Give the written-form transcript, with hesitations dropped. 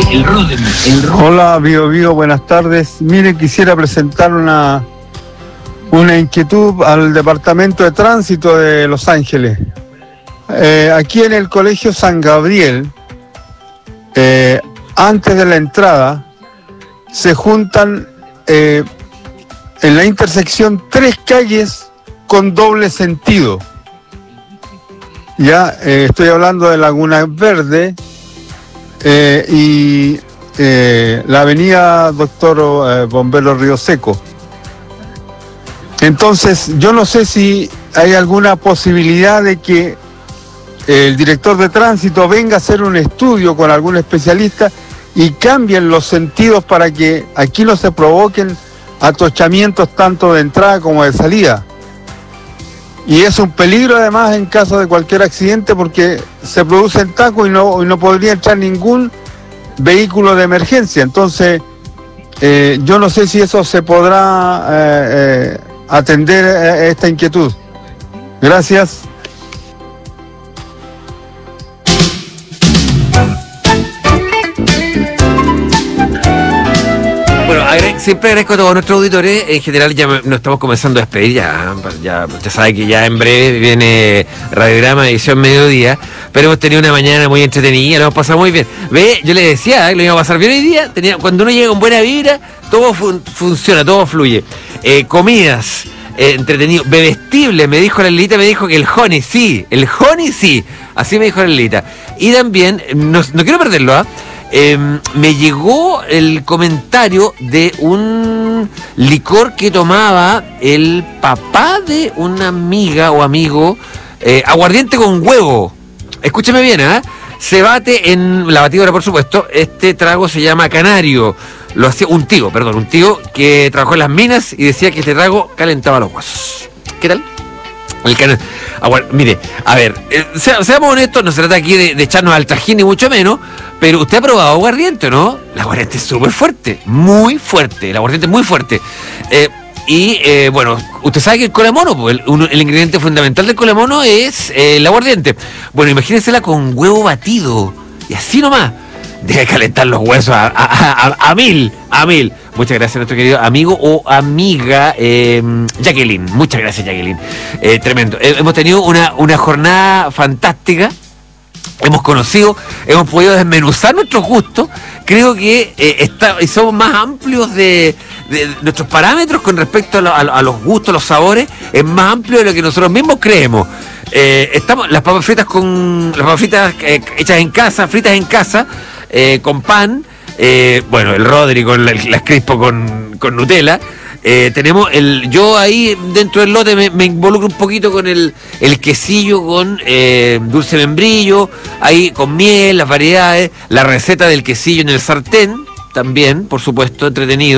Hola, Bio, buenas tardes. Mire, quisiera presentar una inquietud al Departamento de Tránsito de Los Ángeles. Aquí en el Colegio San Gabriel, antes de la entrada, se juntan en la intersección 3 calles con doble sentido. Ya estoy hablando de Laguna Verde y la avenida Doctor Bombero Río Seco. Entonces, yo no sé si hay alguna posibilidad de que el director de tránsito venga a hacer un estudio con algún especialista y cambien los sentidos para que aquí no se provoquen atochamientos tanto de entrada como de salida. Y es un peligro además en caso de cualquier accidente porque se produce el taco y no podría entrar ningún vehículo de emergencia. Entonces, yo no sé si eso se podrá atender a esta inquietud. Gracias. Bueno, siempre agradezco a todos nuestros auditores. En general ya nos estamos comenzando a despedir. Ya usted sabe que ya en breve viene Radiograma edición mediodía. Pero hemos tenido una mañana muy entretenida, lo hemos pasado muy bien. Ve, yo le decía que lo íbamos a pasar bien hoy día. Cuando uno llega con buena vibra, todo funciona, todo fluye. Comidas, entretenido, bebestible, me dijo la Lelita, me dijo que el honey sí, así me dijo la Lelita. Y también, no quiero perderlo, me llegó el comentario de un licor que tomaba el papá de una amiga o amigo, aguardiente con huevo. Escúcheme bien, se bate en la batidora, por supuesto. Este trago se llama Canario. Lo hacía un tío que trabajó en las minas y decía que este trago calentaba los huesos. ¿Qué tal? Mire, a ver, seamos honestos, no se trata aquí de echarnos al trajín ni mucho menos, pero usted ha probado aguardiente, ¿no? El aguardiente es súper fuerte, muy fuerte, el aguardiente es muy fuerte. Bueno, usted sabe que el colemono, el ingrediente fundamental del colemono es el aguardiente. Bueno, imagínensela con huevo batido, y así nomás. Deja de calentar los huesos a mil. Muchas gracias a nuestro querido amigo o amiga Jacqueline. Muchas gracias, Jacqueline. Tremendo. Hemos tenido una jornada fantástica. Hemos conocido, hemos podido desmenuzar nuestros gustos. Creo que somos más amplios de nuestros parámetros con respecto a los gustos, los sabores. Es más amplio de lo que nosotros mismos creemos. Las papas fritas hechas en casa, fritas en casa, con pan. Bueno, el Rodri con las Crispo con Nutella. Tenemos yo ahí dentro del lote me involucro un poquito con el quesillo con dulce membrillo, ahí con miel, las variedades, la receta del quesillo en el sartén, también, por supuesto, entretenido.